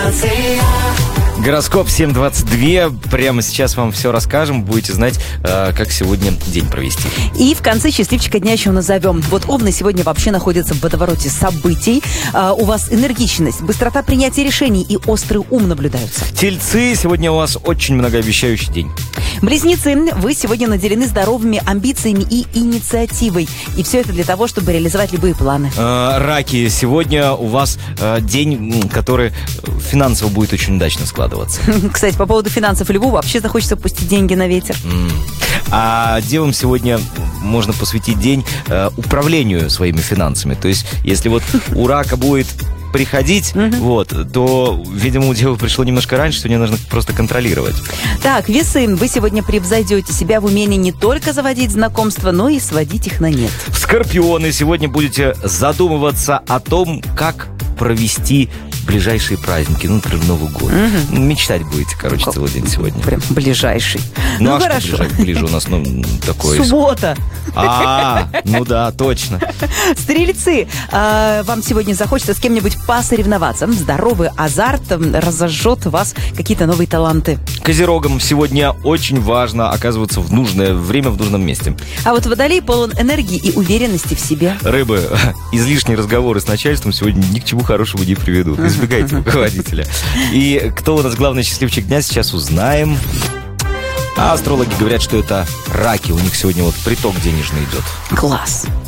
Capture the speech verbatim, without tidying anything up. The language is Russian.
Гороскоп семь двадцать два. Прямо сейчас вам все расскажем. Будете знать, как сегодня день провести. И в конце счастливчика дня еще назовем. Вот Овны сегодня вообще находятся в водовороте событий. У вас энергичность, быстрота принятия решений и острый ум наблюдаются. Тельцы, сегодня у вас очень многообещающий день. Близнецы, вы сегодня наделены здоровыми амбициями и инициативой. И все это для того, чтобы реализовать любые планы. Раки, сегодня у вас день, который финансово будет очень удачно складываться. Кстати, по поводу финансов Льву вообще захочется пустить деньги на ветер. Mm. А девам сегодня можно посвятить день э, управлению своими финансами. То есть, если вот у рака будет приходить, mm-hmm. вот, то, видимо, у девы пришло немножко раньше, что мне нужно просто контролировать. Так, весы, вы сегодня превзойдете себя в умении не только заводить знакомства, но и сводить их на нет. Скорпионы, сегодня будете задумываться о том, как провести ближайшие праздники, ну, например, Новый год. Угу. Мечтать будете, короче, целый день сегодня. Прям ближайший. Ну, ну а хорошо. Что ближе, ближе у нас, ну, такое... Суббота. А, ну да, точно. Стрельцы, э, вам сегодня захочется с кем-нибудь посоревноваться. Здоровый азарт разожжет вас какие-то новые таланты. Козерогам сегодня очень важно оказываться в нужное время, в нужном месте. А вот Водолей полон энергии и уверенности в себе. Рыбы, излишние разговоры с начальством сегодня ни к чему хорошему не приведут. Избегайте руководителя. И кто у нас главный счастливчик дня, сейчас узнаем. А астрологи говорят, что это раки. У них сегодня вот приток денежный идет. Класс.